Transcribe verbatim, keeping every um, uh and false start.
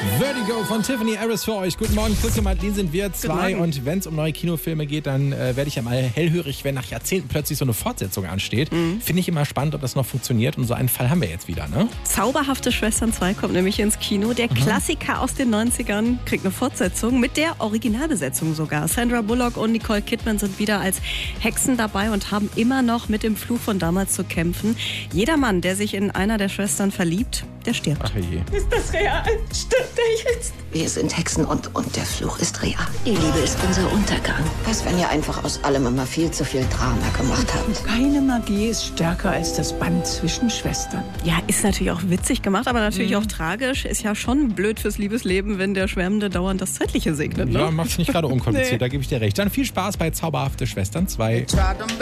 Vertigo von Tiffany Harris für euch. Guten Morgen, Chris und Madeline sind wir zwei. Und wenn es um neue Kinofilme geht, dann äh, werde ich ja mal hellhörig, wenn nach Jahrzehnten plötzlich so eine Fortsetzung ansteht. Mhm. Finde ich immer spannend, ob das noch funktioniert. Und so einen Fall haben wir jetzt wieder, ne? Zauberhafte Schwestern zwei kommt nämlich ins Kino. Der mhm. Klassiker aus den neunzigern kriegt eine Fortsetzung mit der Originalbesetzung sogar. Sandra Bullock und Nicole Kidman sind wieder als Hexen dabei und haben immer noch mit dem Fluch von damals zu kämpfen. Jeder Mann, der sich in einer der Schwestern verliebt, der stirbt. Ach je. Ist das real? Stimmt der jetzt? Wir sind Hexen und, und der Fluch ist real. Die Liebe ist unser Untergang. Was, wenn ihr einfach aus allem immer viel zu viel Drama gemacht habt? Keine Magie ist stärker als das Band zwischen Schwestern. Ja, ist natürlich auch witzig gemacht, aber natürlich mhm. auch tragisch. Ist ja schon blöd fürs Liebesleben, wenn der Schwärmende dauernd das Zeitliche segnet. Ne? Ja, macht's nicht gerade unkompliziert, nee. Da gebe ich dir recht. Dann viel Spaß bei Zauberhafte Schwestern zwei.